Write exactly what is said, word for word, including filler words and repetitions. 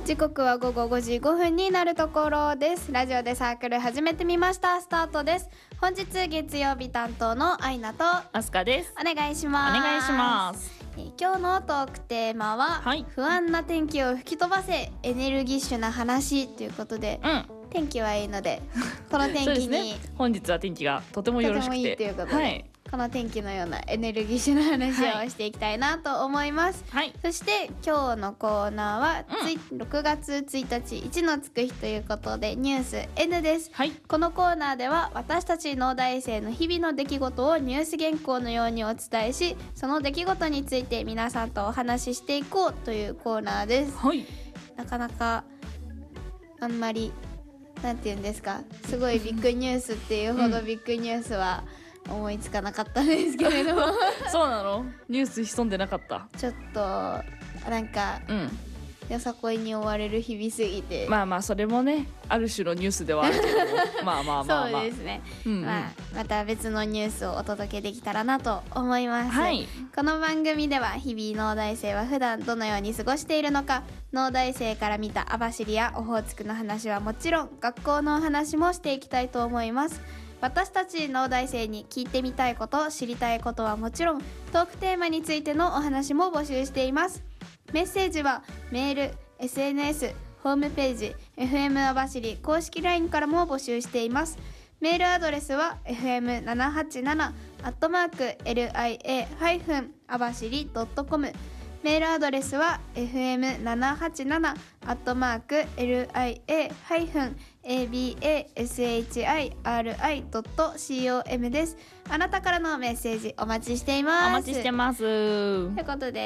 時刻は午後ごじごふんになるところです。ラジオでサークル始めてみました。スタートです。本日月曜日担当のアイナとアスカです。 お願いします。 お願いします。 えー今日のトークテーマは、はい、不安な天気を吹き飛ばせエネルギッシュな話ということで、うん、天気はいいのでこの天気にね、本日は天気がとてもよろしくてとてもいいということで、はい、この天気のようなエネルギッシュな話をしていきたいなと思います、はい、そして今日のコーナーは、うん、ろくがつついたちいちのつく日ということでニュース N です、はい、このコーナーでは私たち農大生の日々の出来事をニュース原稿のようにお伝えし、その出来事について皆さんとお話ししていこうというコーナーです、はい、なかなかあんまりなんて言うんですか、すごいビッグニュースっていうほどビッグニュースは思いつかなかったんですけれどもそうなの？ニュース潜んでなかった？ ちょっとなんか、うん、よさこいに追われる日々すぎて、 まあまあそれもねある種のニュースではあるけどまあまあまあまあそうですね、うんうん、まあ、また別のニュースをお届けできたらなと思います、はい、この番組では日々農大生は普段どのように過ごしているのか、農大生から見た網走やオホーツクの話はもちろん学校のお話もしていきたいと思います。私たち農大生に聞いてみたいこと、知りたいことはもちろんトークテーマについてのお話も募集しています。メッセージはメール、エスエヌエス、ホームページ、エフエム 網走公式 ライン からも募集しています。メールアドレスは エフエムななはちなな アットマーク エルアイエー ハイフン 網走 ドットコム、メールアドレスは エフエムななはちなな アットマーク エルアイエー ハイフン エービーエーエスエイチアイアールアイ ドットコム です。あなたからのメッセージお待ちしています。 お待ちしてます。 ということで